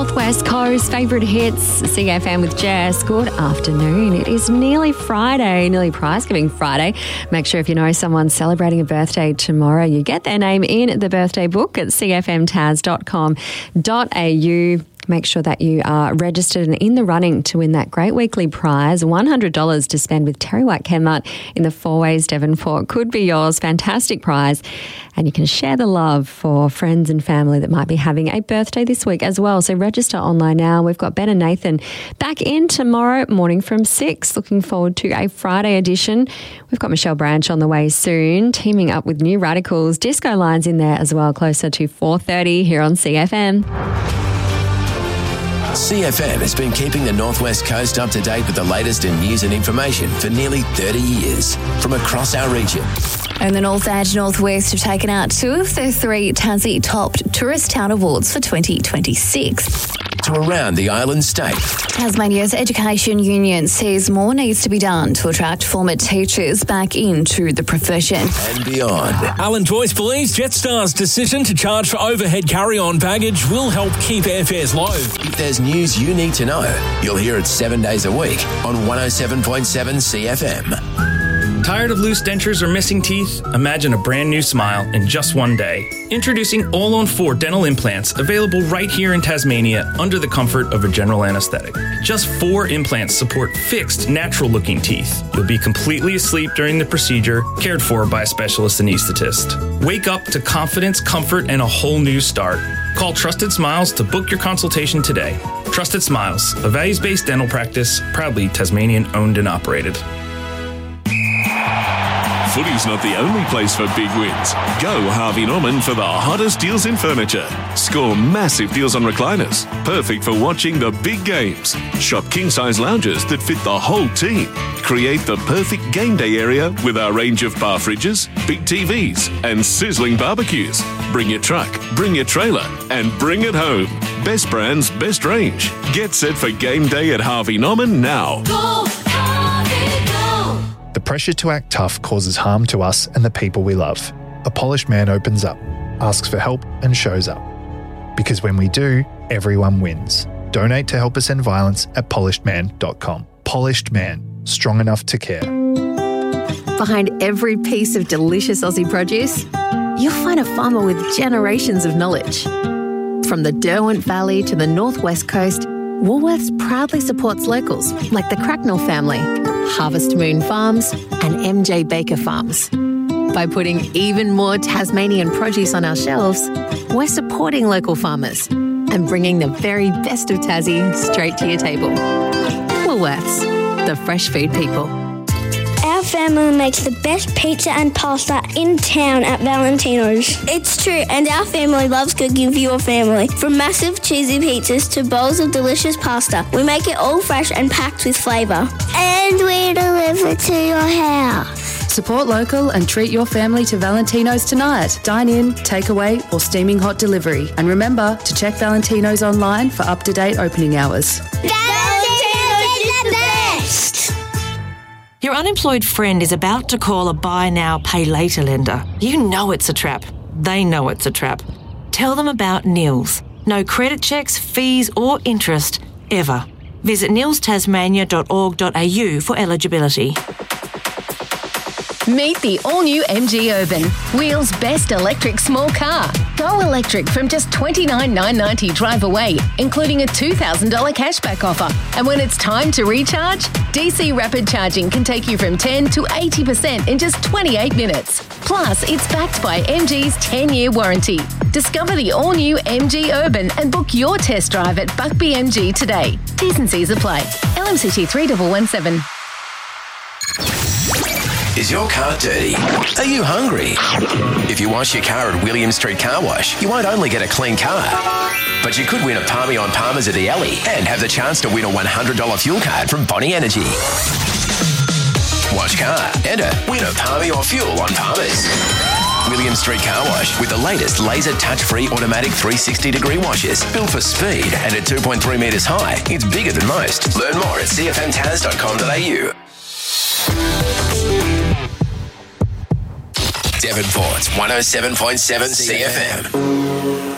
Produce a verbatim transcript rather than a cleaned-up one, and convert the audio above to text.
Northwest Coast, favourite hits, C F M with Jess. Good afternoon. It is nearly Friday, nearly Prize Giving Friday. Make sure if you know someone celebrating a birthday tomorrow, you get their name in the birthday book at c f m taz dot com dot a u. Make sure that you are registered and in the running to win that great weekly prize, one hundred dollars to spend with Terry White Kenmart in the Four Ways Devonport. Could be yours. Fantastic prize. And you can share the love for friends and family that might be having a birthday this week as well. So register online now. We've got Ben and Nathan back in tomorrow morning from six. Looking forward to a Friday edition. We've got Michelle Branch on the way soon, teaming up with New Radicals. Disco Lines in there as well, closer to four thirty here on C F M. C F M has been keeping the Northwest Coast up to date with the latest in news and information for nearly thirty years from across our region. And the North Edge Northwest have taken out two of the three Tassie Topped Tourist Town Awards for twenty twenty-six. To around the island state. Tasmania's Education Union says more needs to be done to attract former teachers back into the profession. And beyond. Alan Joyce believes Jetstar's decision to charge for overhead carry-on baggage will help keep airfares low. If there's news you need to know, you'll hear it seven days a week on one oh seven point seven C F M. Tired of loose dentures or missing teeth? Imagine a brand new smile in just one day. Introducing All on four dental implants, available right here in Tasmania under the comfort of a general anaesthetic. Just four implants support fixed, natural-looking teeth. You'll be completely asleep during the procedure, cared for by a specialist anaesthetist. Wake up to confidence, comfort, and a whole new start. Call Trusted Smiles to book your consultation today. Trusted Smiles, a values-based dental practice, proudly Tasmanian-owned and operated. Footy's not the only place for big wins. Go Harvey Norman for the hottest deals in furniture. Score massive deals on recliners, perfect for watching the big games. Shop king-size lounges that fit the whole team. Create the perfect game day area with our range of bar fridges, big T Vs, and sizzling barbecues. Bring your truck, bring your trailer, and bring it home. Best brands, best range. Get set for game day at Harvey Norman now. Go, Harvey, go! The pressure to act tough causes harm to us and the people we love. A polished man opens up, asks for help, and shows up. Because when we do, everyone wins. Donate to help us end violence at polished man dot com. Polished Man, strong enough to care. Behind every piece of delicious Aussie produce, you'll find a farmer with generations of knowledge. From the Derwent Valley to the Northwest Coast, Woolworths proudly supports locals like the Cracknell family, Harvest Moon Farms and M J Baker Farms. By putting even more Tasmanian produce on our shelves, we're supporting local farmers and bringing the very best of Tassie straight to your table. Woolworths, the fresh food people. Our family makes the best pizza and pasta in town at Valentino's. It's true, and our family loves cooking for your family. From massive cheesy pizzas to bowls of delicious pasta, we make it all fresh and packed with flavour. And we deliver to your house. Support local and treat your family to Valentino's tonight. Dine in, takeaway or steaming hot delivery. And remember to check Valentino's online for up-to-date opening hours. Valentino's is the best! Your unemployed friend is about to call a buy now, pay later lender. You know it's a trap. They know it's a trap. Tell them about Nils. No credit checks, fees or interest, ever. Visit nils tasmania dot org dot a u for eligibility. Meet the all-new M G Urban, Wheels' best electric small car. Go electric from just twenty-nine thousand nine hundred ninety dollars drive away, including a two thousand dollars cashback offer. And when it's time to recharge, D C Rapid Charging can take you from ten to eighty percent in just twenty-eight minutes. Plus, it's backed by M G's ten-year warranty. Discover the all-new M G Urban and book your test drive at Buckby M G today. T's and C's apply. L M C T three one one seven. Is your car dirty? Are you hungry? If you wash your car at William Street Car Wash, you won't only get a clean car, but you could win a Palmy on Palmers at the Alley and have the chance to win a one hundred dollars fuel card from Bonnie Energy. Wash car, enter, win a Palmy or fuel on Palmers. William Street Car Wash with the latest laser touch-free automatic three sixty degree washes. Built for speed and at two point three metres high, it's bigger than most. Learn more at c f m taz dot com dot a u. Devonport's one oh seven point seven C F M.